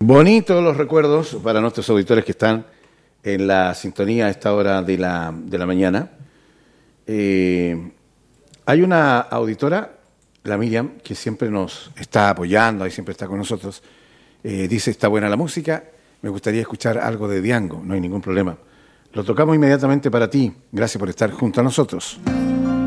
Bonitos los recuerdos para nuestros auditores que están en la sintonía a esta hora de la mañana. Hay una auditora, la Miriam, que siempre nos está apoyando y siempre está con nosotros. Dice, está buena la música, me gustaría escuchar algo de Diango, no hay ningún problema. Lo tocamos inmediatamente para ti. Gracias por estar junto a nosotros.